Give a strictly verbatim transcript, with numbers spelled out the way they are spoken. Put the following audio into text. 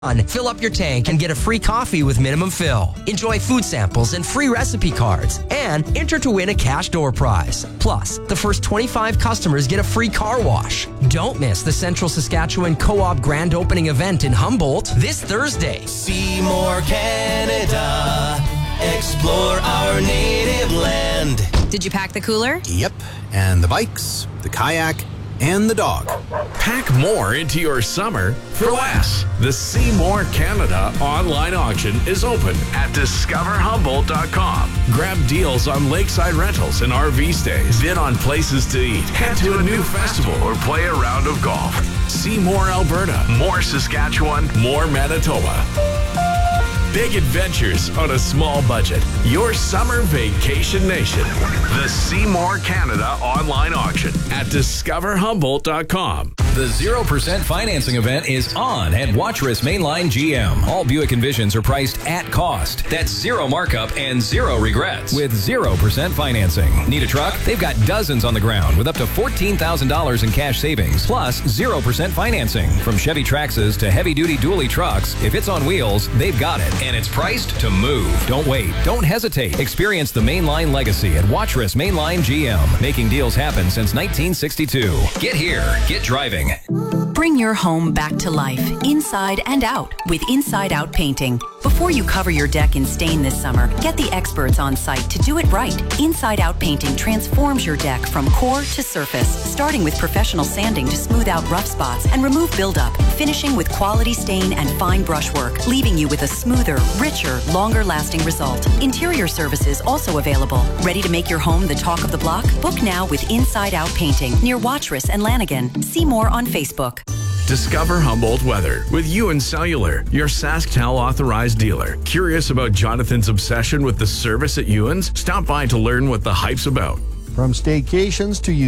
Fill up your tank and get a free coffee with minimum fill. Enjoy food samples and free recipe cards. And enter to win a cash door prize. Plus, the first twenty-five customers get a free car wash. Don't miss the Central Saskatchewan Co-op Grand Opening event in Humboldt this Thursday. Seymour, Canada. Explore our native land. Did you pack the cooler? Yep. And the bikes, the kayak, and the dog. Pack more into your summer for less. The Seymour Canada online auction is open at discover humboldt dot com. Grab deals on lakeside rentals and R V stays. Bid on places to eat. Head to a new festival or play a round of golf. Seymour, Alberta. More Saskatchewan. More Manitoba. Big adventures on a small budget. Your summer vacation nation. The Seymour Canada online auction at discover humboldt dot com. The zero percent financing event is on at Watrous Mainline G M. All Buick Envisions are priced at cost. That's zero markup and zero regrets with zero percent financing. Need a truck? They've got dozens on the ground with up to fourteen thousand dollars in cash savings, plus zero percent financing. From Chevy Traxxas to heavy-duty dually trucks, if it's on wheels, they've got it. And it's priced to move. Don't wait. Don't hesitate. Experience the Mainline legacy at Watrous Mainline G M. Making deals happen since nineteen sixty-two. Get here. Get driving. Bring your home back to life, inside and out, with Inside Out Painting. Before you cover your deck in stain this summer, get the experts on site to do it right. Inside Out Painting transforms your deck from core to surface, starting with professional sanding to smooth out rough spots and remove buildup, finishing with quality stain and fine brushwork, leaving you with a smoother, richer, longer-lasting result. Interior services also available. Ready to make your home the talk of the block? Book now with Inside Out Painting near Watrous and Lanigan. See more on Facebook. Discover Humboldt weather with Ewan Cellular, your SaskTel authorized dealer. Curious about Jonathan's obsession with the service at Ewan's? Stop by to learn what the hype's about. From staycations to